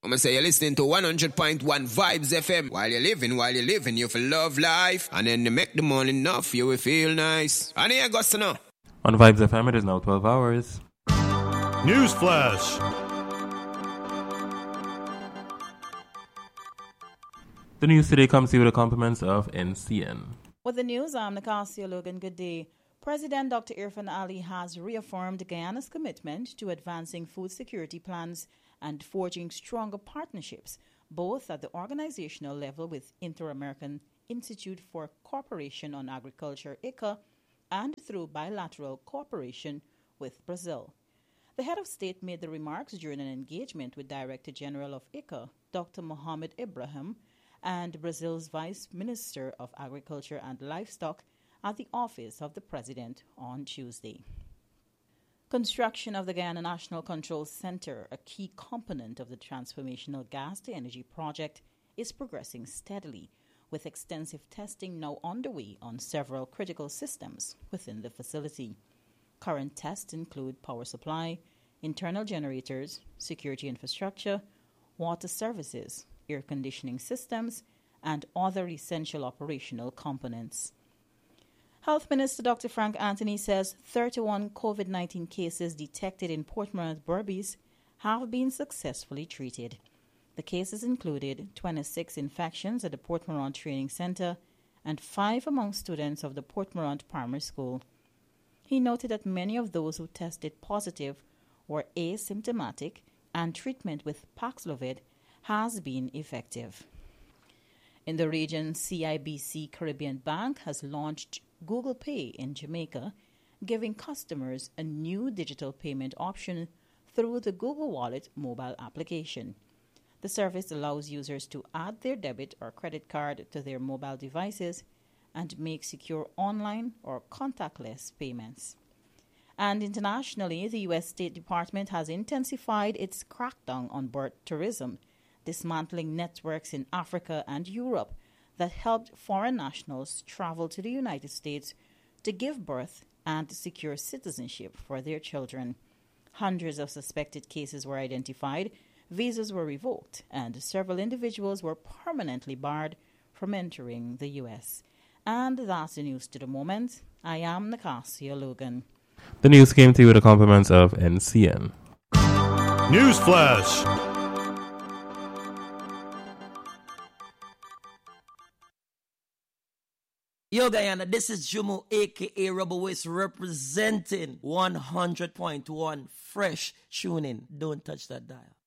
I'm going to say you're listening to 100.1 Vibes FM. While you're living, you feel love life. And then you make the money enough, you will feel nice. And here goes to know. On Vibes FM, it is now 12 hours. Newsflash. The news today comes to you with the compliments of NCN. With the news, I'm Nicasia Logan. Good day. President Dr. Irfan Ali has reaffirmed Guyana's commitment to advancing food security plans and forging stronger partnerships, both at the organizational level with Inter-American Institute for Cooperation on Agriculture, ICA, and through bilateral cooperation with Brazil. The head of state made the remarks during an engagement with Director General of ICA, Dr. Mohamed Ibrahim, and Brazil's Vice Minister of Agriculture and Livestock at the office of the President on Tuesday. Construction of the Guyana National Control Center, a key component of the transformational gas-to-energy project, is progressing steadily, with extensive testing now underway on several critical systems within the facility. Current tests include power supply, internal generators, security infrastructure, water services, air conditioning systems, and other essential operational components. Health Minister Dr. Frank Anthony says 31 COVID-19 cases detected in Port Morant Berbice have been successfully treated. The cases included 26 infections at the Port Morant Training Center and 5 among students of the Port Morant Primary School. He noted that many of those who tested positive were asymptomatic and treatment with Paxlovid has been effective. In the region, CIBC Caribbean Bank has launched Google Pay in Jamaica, giving customers a new digital payment option through the Google Wallet mobile application. The service allows users to add their debit or credit card to their mobile devices and make secure online or contactless payments. And internationally, the U.S. State Department has intensified its crackdown on birth tourism, dismantling networks in Africa and Europe that helped foreign nationals travel to the United States to give birth and secure citizenship for their children. Hundreds of suspected cases were identified, visas were revoked, and several individuals were permanently barred from entering the U.S. And that's the news to the moment. I am Nicasia Logan. The news came to you with the compliments of NCN. Newsflash. Yo, Guyana, this is Jumo, a.k.a. Rubber Waist, representing 100.1 Fresh. Tune in. Don't touch that dial.